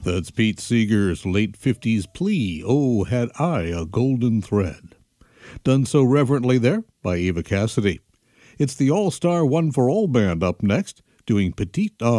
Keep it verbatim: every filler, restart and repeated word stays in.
That's Pete Seeger's late fifties plea, "Oh, Had I a Golden Thread." Done so reverently there by Eva Cassidy. It's the All-Star One for All Band up next, doing Petite